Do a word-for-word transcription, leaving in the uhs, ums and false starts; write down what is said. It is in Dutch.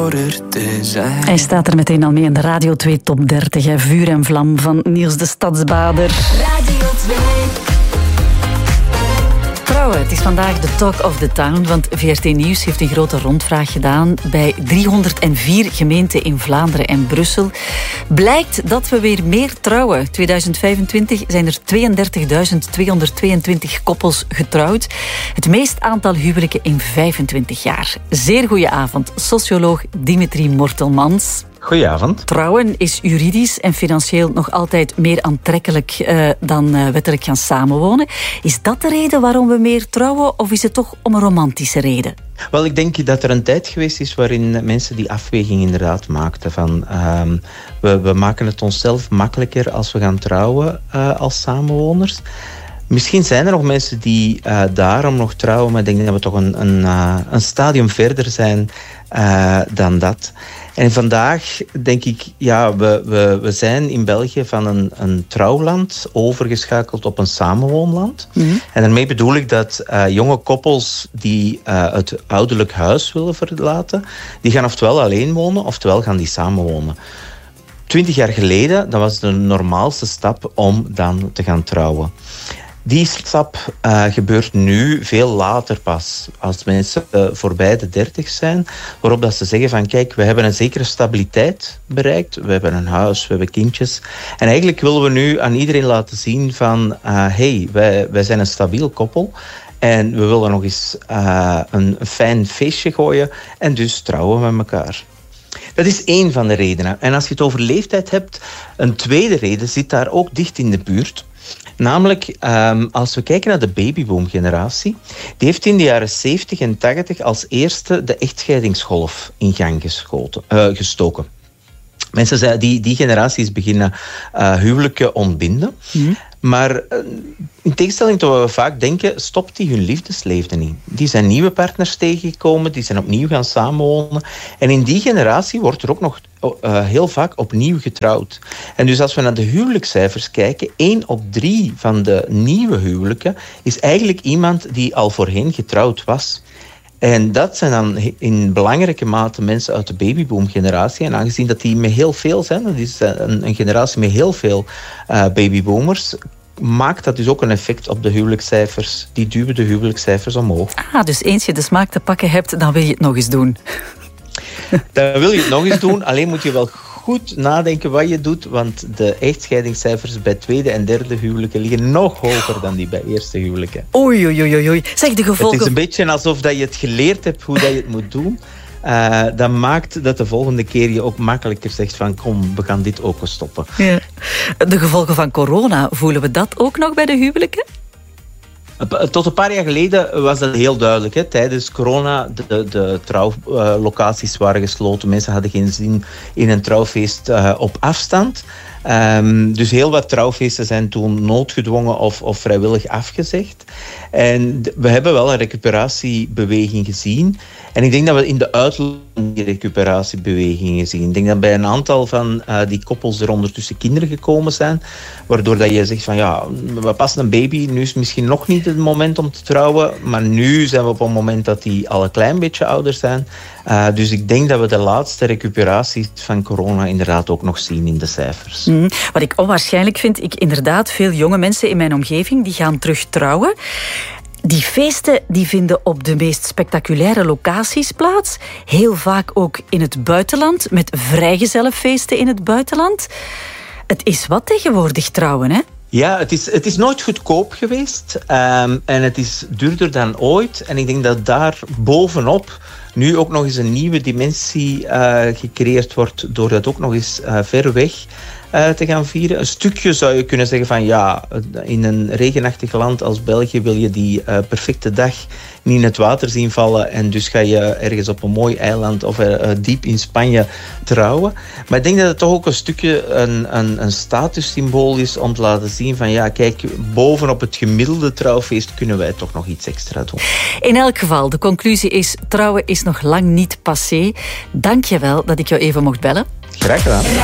Hij staat er meteen al mee in de Radio twee Top dertig. Hè. Vuur en vlam van Niels de Stadsbader. Radio twee. Trouwen, het is vandaag de talk of the town, want V R T Nieuws heeft een grote rondvraag gedaan bij driehonderdvier gemeenten in Vlaanderen en Brussel. Blijkt dat we weer meer trouwen. tweeduizend vijfentwintig zijn er tweeëndertigduizend tweehonderdtweeëntwintig koppels getrouwd. Het meest aantal huwelijken in vijfentwintig jaar. Zeer goeie avond, socioloog Dimitri Mortelmans. Goedenavond. Trouwen is juridisch en financieel nog altijd meer aantrekkelijk uh, dan uh, wettelijk gaan samenwonen. Is dat de reden waarom we meer trouwen of is het toch om een romantische reden? Wel, ik denk dat er een tijd geweest is waarin mensen die afweging inderdaad maakten. Van, uh, we, we maken het onszelf makkelijker als we gaan trouwen uh, als samenwoners. Misschien zijn er nog mensen die uh, daarom nog trouwen, maar ik denk dat we toch een, een, uh, een stadium verder zijn uh, dan dat. En vandaag denk ik, ja, we, we, we zijn in België van een, een trouwland overgeschakeld op een samenwoonland. Mm-hmm. En daarmee bedoel ik dat uh, jonge koppels die uh, het ouderlijk huis willen verlaten, die gaan oftewel alleen wonen, oftewel gaan die samenwonen. Twintig jaar geleden, dat was de normaalste stap om dan te gaan trouwen. Die stap uh, gebeurt nu veel later pas, als mensen uh, voorbij de dertig zijn, waarop dat ze zeggen van kijk, we hebben een zekere stabiliteit bereikt, we hebben een huis, we hebben kindjes. En eigenlijk willen we nu aan iedereen laten zien van uh, hey, wij, wij zijn een stabiel koppel en we willen nog eens uh, een fijn feestje gooien en dus trouwen we met elkaar. Dat is één van de redenen. En als je het over leeftijd hebt, een tweede reden zit daar ook dicht in de buurt. Namelijk, um, als we kijken naar de babyboom-generatie, die heeft in de jaren zeventig en tachtig als eerste de echtscheidingsgolf in gang geschoten, uh, gestoken. Mensen zeiden, die, die generatie is beginnen uh, huwelijken ontbinden. Mm. Maar uh, in tegenstelling tot wat we vaak denken, stopt die hun liefdesleven niet. Die zijn nieuwe partners tegengekomen, die zijn opnieuw gaan samenwonen. En in die generatie wordt er ook nog uh, heel vaak opnieuw getrouwd. En dus als we naar de huwelijkscijfers kijken, één op drie van de nieuwe huwelijken is eigenlijk iemand die al voorheen getrouwd was. En dat zijn dan in belangrijke mate mensen uit de babyboom-generatie. En aangezien dat die met heel veel zijn, dat is een, een generatie met heel veel uh, babyboomers, maakt dat dus ook een effect op de huwelijkscijfers. Die duwen de huwelijkscijfers omhoog. Ah, dus eens je de smaak te pakken hebt, dan wil je het nog eens doen. Dan wil je het nog eens doen, alleen moet je wel goed nadenken wat je doet, want de echtscheidingscijfers bij tweede en derde huwelijken liggen nog hoger dan die bij eerste huwelijken. Oei, oei, oei, oei. Zeg, de gevolgen... Het is een beetje alsof dat je het geleerd hebt hoe dat je het moet doen. Uh, dat maakt dat de volgende keer je ook makkelijker zegt van kom, we gaan dit ook eens stoppen. Ja. De gevolgen van corona, voelen we dat ook nog bij de huwelijken? Tot een paar jaar geleden was dat heel duidelijk. Hè. Tijdens corona, de, de trouwlocaties waren gesloten. Mensen hadden geen zin in een trouwfeest uh, op afstand. Um, dus heel wat trouwfeesten zijn toen noodgedwongen of, of vrijwillig afgezegd. En we hebben wel een recuperatiebeweging gezien. En ik denk dat we in de uitloop die recuperatiebewegingen zien. Ik denk dat bij een aantal van uh, die koppels er ondertussen kinderen gekomen zijn, waardoor dat je zegt van ja, we passen een baby, nu is het misschien nog niet het moment om te trouwen, maar nu zijn we op een moment dat die al een klein beetje ouder zijn. Uh, dus ik denk dat we de laatste recuperaties van corona inderdaad ook nog zien in de cijfers. Mm, wat ik onwaarschijnlijk vind, ik inderdaad veel jonge mensen in mijn omgeving die gaan terug trouwen. Die feesten die vinden op de meest spectaculaire locaties plaats. Heel vaak ook in het buitenland, met vrijgezellenfeesten in het buitenland. Het is wat tegenwoordig trouwen, hè? Ja, het is, het is nooit goedkoop geweest. Um, en het is duurder dan ooit. En ik denk dat daar bovenop nu ook nog eens een nieuwe dimensie uh, gecreëerd wordt, door dat ook nog eens uh, ver weg uh, te gaan vieren. Een stukje zou je kunnen zeggen van ja, in een regenachtig land als België wil je die uh, perfecte dag niet in het water zien vallen en dus ga je ergens op een mooi eiland of uh, diep in Spanje trouwen. Maar ik denk dat het toch ook een stukje een, een, een statussymbool is om te laten zien van ja, kijk, bovenop het gemiddelde trouwfeest kunnen wij toch nog iets extra doen. In elk geval, de conclusie is, trouwen is nog lang niet passé. Dank je wel dat ik jou even mocht bellen. Graag gedaan.